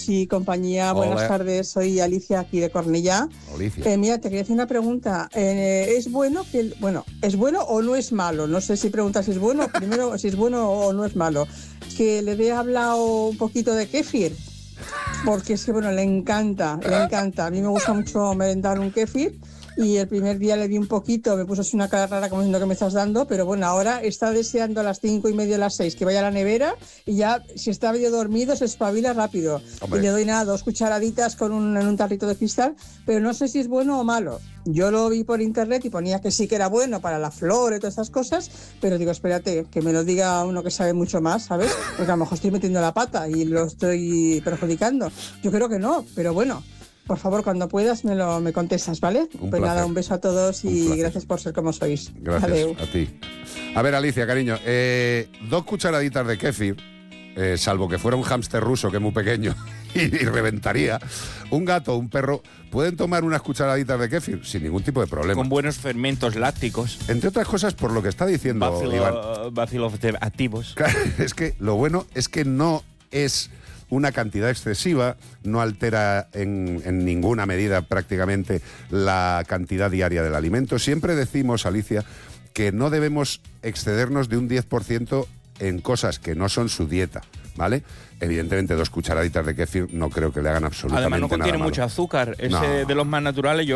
Sí, compañía, buenas Hola. tardes, soy Alicia aquí de Cornellá. Alicia. Mira, te quería hacer una pregunta. ¿Es bueno es bueno o no es malo? No sé si preguntas si es bueno, primero si es bueno o no es malo. Que le he hablado un poquito de kéfir, porque es que, bueno, le encanta. A mí me gusta mucho merendar un kéfir. Y el primer día le di un poquito, me puso así una cara rara como diciendo que me estás dando, pero bueno, ahora está deseando a las 5:30, a las 6 que vaya a la nevera y ya, si está medio dormido, se espabila rápido. Hombre. Y le doy 2 cucharaditas en un tarrito de cristal, pero no sé si es bueno o malo. Yo lo vi por internet y ponía que sí que era bueno para la flora y todas estas cosas, pero digo, espérate, que me lo diga uno que sabe mucho más, ¿sabes? Porque a lo mejor estoy metiendo la pata y lo estoy perjudicando. Yo creo que no, pero bueno. Por favor, cuando puedas me contestas, ¿vale? Pues nada, un beso a todos y gracias por ser como sois. Gracias Adeu. a ti. A ver, Alicia, cariño, 2 cucharaditas de kéfir, salvo que fuera un hámster ruso que es muy pequeño y reventaría. Un gato, un perro, pueden tomar unas cucharaditas de kéfir sin ningún tipo de problema. Con buenos fermentos lácticos. Entre otras cosas, por lo que está diciendo Iván. Bacilos activos. Es que lo bueno es que no es una cantidad excesiva, no altera en ninguna medida prácticamente la cantidad diaria del alimento. Siempre decimos, Alicia, que no debemos excedernos de un 10% en cosas que no son su dieta, ¿vale? Evidentemente 2 cucharaditas de kéfir no creo que le hagan absolutamente nada Además no contiene malo. mucho azúcar, es No. de los más naturales.